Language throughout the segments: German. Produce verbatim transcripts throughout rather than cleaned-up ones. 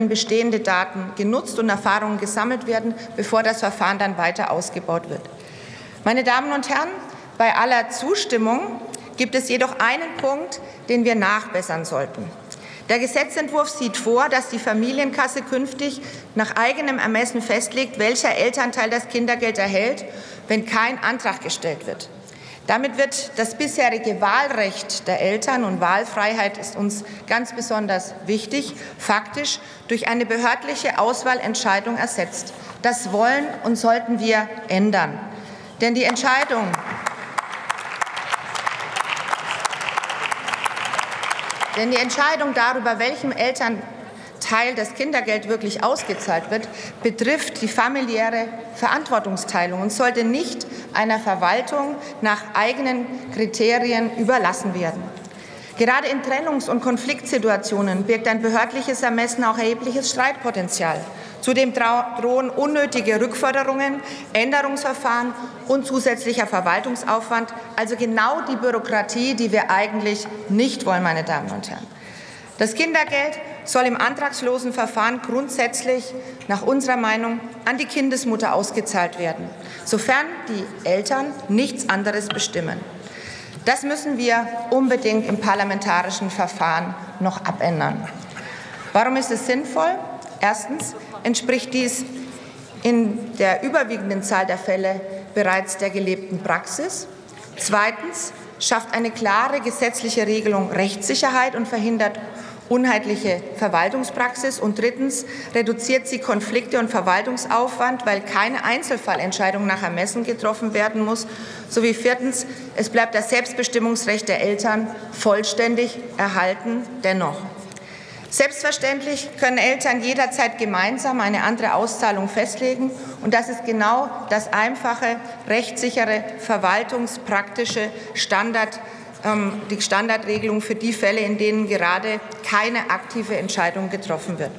bestehende Daten genutzt und Erfahrungen gesammelt werden, bevor das Verfahren dann weiter ausgebaut wird. Meine Damen und Herren, bei aller Zustimmung gibt es jedoch einen Punkt, den wir nachbessern sollten. Der Gesetzentwurf sieht vor, dass die Familienkasse künftig nach eigenem Ermessen festlegt, welcher Elternteil das Kindergeld erhält, wenn kein Antrag gestellt wird. Damit wird das bisherige Wahlrecht der Eltern, und Wahlfreiheit ist uns ganz besonders wichtig, faktisch durch eine behördliche Auswahlentscheidung ersetzt. Das wollen und sollten wir ändern. Denn die Entscheidung, denn die Entscheidung darüber, welchem Elternteil das Kindergeld wirklich ausgezahlt wird, betrifft die familiäre Verantwortungsteilung und sollte nicht einer Verwaltung nach eigenen Kriterien überlassen werden. Gerade in Trennungs- und Konfliktsituationen birgt ein behördliches Ermessen auch erhebliches Streitpotenzial. Zudem drohen unnötige Rückforderungen, Änderungsverfahren und zusätzlicher Verwaltungsaufwand, also genau die Bürokratie, die wir eigentlich nicht wollen, meine Damen und Herren. Das Kindergeld soll im antragslosen Verfahren grundsätzlich nach unserer Meinung an die Kindesmutter ausgezahlt werden, sofern die Eltern nichts anderes bestimmen. Das müssen wir unbedingt im parlamentarischen Verfahren noch abändern. Warum ist es sinnvoll? Erstens entspricht dies in der überwiegenden Zahl der Fälle bereits der gelebten Praxis. Zweitens schafft eine klare gesetzliche Regelung Rechtssicherheit und verhindert uneinheitliche Verwaltungspraxis. Und drittens reduziert sie Konflikte und Verwaltungsaufwand, weil keine Einzelfallentscheidung nach Ermessen getroffen werden muss. Sowie viertens, es bleibt das Selbstbestimmungsrecht der Eltern vollständig erhalten dennoch. Selbstverständlich können Eltern jederzeit gemeinsam eine andere Auszahlung festlegen. Und das ist genau das einfache, rechtssichere, verwaltungspraktische Standard, ähm, die Standardregelung für die Fälle, in denen gerade keine aktive Entscheidung getroffen wird.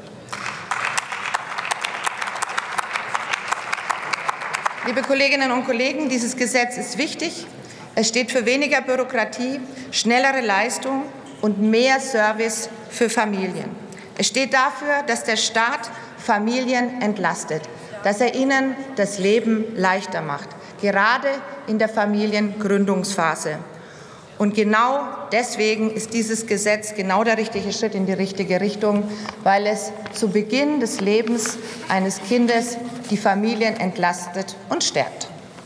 Liebe Kolleginnen und Kollegen, dieses Gesetz ist wichtig. Es steht für weniger Bürokratie, schnellere Leistung und mehr Service für Familien. Es steht dafür, dass der Staat Familien entlastet, dass er ihnen das Leben leichter macht, gerade in der Familiengründungsphase. Und genau deswegen ist dieses Gesetz genau der richtige Schritt in die richtige Richtung, weil es zu Beginn des Lebens eines Kindes die Familien entlastet und stärkt.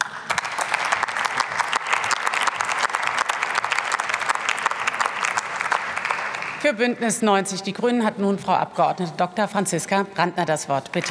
Für Bündnis neunzig Die Grünen hat nun Frau Abgeordnete Doktor Franziska Brandner das Wort. Bitte.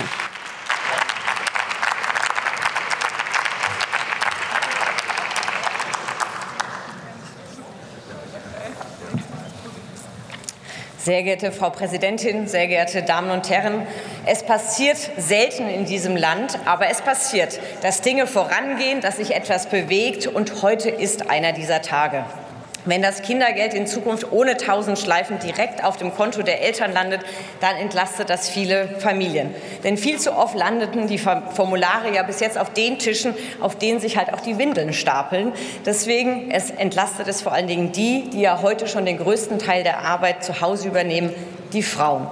Sehr geehrte Frau Präsidentin, sehr geehrte Damen und Herren! Es passiert selten in diesem Land, aber es passiert, dass Dinge vorangehen, dass sich etwas bewegt, und heute ist einer dieser Tage. Wenn das Kindergeld in Zukunft ohne tausend Schleifen direkt auf dem Konto der Eltern landet, dann entlastet das viele Familien. Denn viel zu oft landeten die Formulare ja bis jetzt auf den Tischen, auf denen sich halt auch die Windeln stapeln. Deswegen es entlastet es vor allen Dingen die, die ja heute schon den größten Teil der Arbeit zu Hause übernehmen, die Frauen.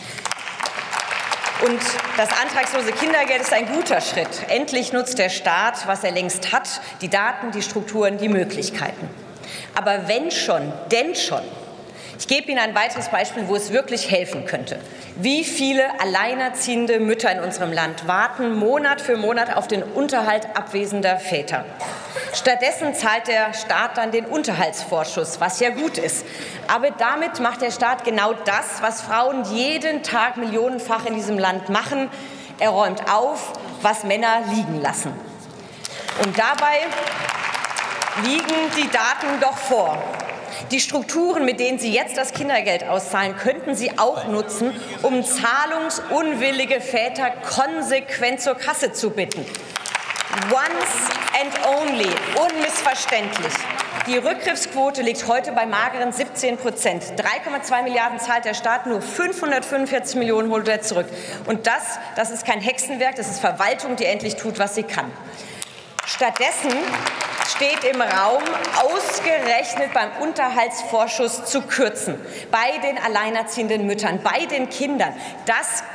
Und das antragslose Kindergeld ist ein guter Schritt. Endlich nutzt der Staat, was er längst hat, die Daten, die Strukturen, die Möglichkeiten. Aber wenn schon, denn schon. Ich gebe Ihnen ein weiteres Beispiel, wo es wirklich helfen könnte. Wie viele alleinerziehende Mütter in unserem Land warten Monat für Monat auf den Unterhalt abwesender Väter? Stattdessen zahlt der Staat dann den Unterhaltsvorschuss, was ja gut ist. Aber damit macht der Staat genau das, was Frauen jeden Tag millionenfach in diesem Land machen. Er räumt auf, was Männer liegen lassen. Und dabei liegen die Daten doch vor. Die Strukturen, mit denen Sie jetzt das Kindergeld auszahlen, könnten Sie auch nutzen, um zahlungsunwillige Väter konsequent zur Kasse zu bitten. Once and only, unmissverständlich. Die Rückgriffsquote liegt heute bei mageren siebzehn Prozent. drei Komma zwei Milliarden zahlt der Staat, nur fünfhundertfünfundvierzig Millionen holt er zurück. Und das, das ist kein Hexenwerk, das ist Verwaltung, die endlich tut, was sie kann. Stattdessen steht im Raum, ausgerechnet beim Unterhaltsvorschuss zu kürzen, bei den alleinerziehenden Müttern, bei den Kindern. Das